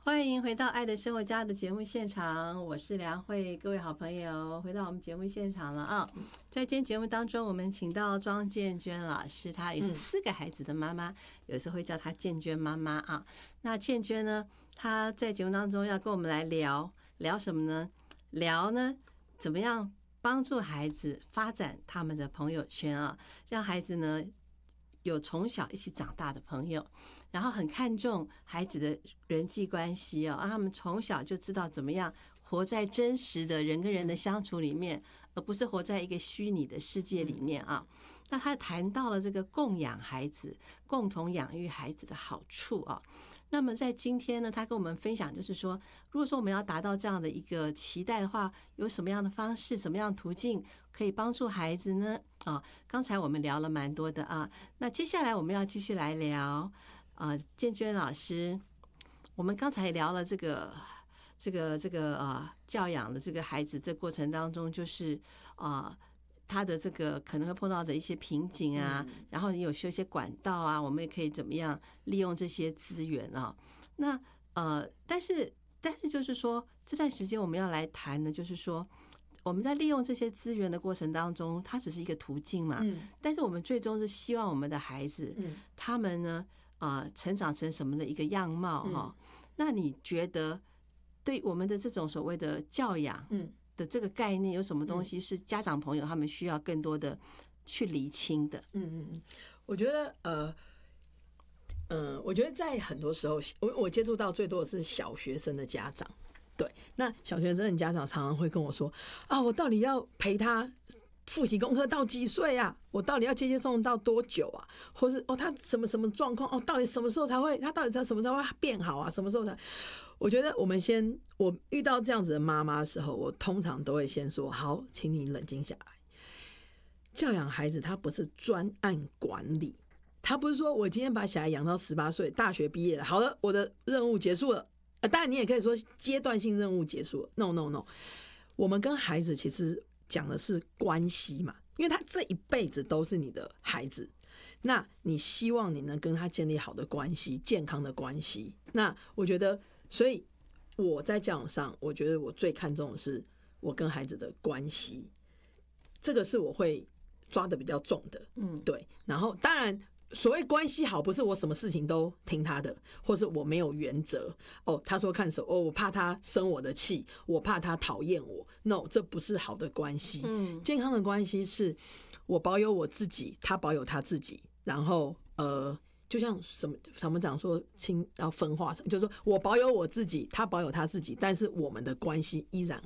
欢迎回到爱的生活家的节目现场，我是梁慧，各位好朋友回到我们节目现场了啊！在今天节目当中，我们请到庄建娟老师，她也是4个孩子的妈妈，有时候会叫她建娟妈妈啊。那建娟呢，她在节目当中要跟我们来聊什么呢？聊呢怎么样帮助孩子发展他们的朋友圈啊，让孩子呢有从小一起长大的朋友，然后很看重孩子的人际关系哦，让他们从小就知道怎么样活在真实的人跟人的相处里面，而不是活在一个虚拟的世界里面啊。那他谈到了这个供养孩子、共同养育孩子的好处啊。那么在今天呢，他跟我们分享，就是说，如果说我们要达到这样的一个期待的话，有什么样的方式、什么样的途径可以帮助孩子呢？啊，刚才我们聊了蛮多的啊，那接下来我们要继续来聊建娟老师，我们刚才聊了这个教养的这个孩子，这过程当中就是他的这个可能会碰到的一些瓶颈啊，然后你有一些管道啊，我们也可以怎么样利用这些资源啊？那但是就是说，这段时间我们要来谈的，就是说我们在利用这些资源的过程当中，它只是一个途径嘛。但是我们最终是希望我们的孩子，他们呢成长成什么的一个样貌哈？那你觉得对我们的这种所谓的教养，的这个概念有什么东西是家长朋友他们需要更多的去厘清的？ 我觉得我觉得在很多时候，我接触到最多的是小学生的家长。对，那小学生的家长常常会跟我说啊，我到底要陪他复习功课到几岁啊？我到底要接送到多久啊？或是他什么状况到底什么时候才会？他到底什么时候会变好啊？什么时候才？我觉得我遇到这样子的妈妈的时候，我通常都会先说：好，请你冷静下来。教养孩子，他不是专案管理，他不是说我今天把小孩养到18岁，大学毕业了，好了，我的任务结束了。当然，你也可以说阶段性任务结束了。No， 我们跟孩子其实讲的是关系嘛，因为他这一辈子都是你的孩子。那你希望你能跟他建立好的关系，健康的关系。那我觉得，所以我在教养上，我觉得我最看重的是我跟孩子的关系，这个是我会抓的比较重的。对。然后当然，所谓关系好，不是我什么事情都听他的，或是我没有原则。他说看手，我怕他生我的气，我怕他讨厌我。No， 这不是好的关系。健康的关系是我保有我自己，他保有他自己。然后就像什么讲说要分化，就是说我保有我自己，他保有他自己，但是我们的关系依然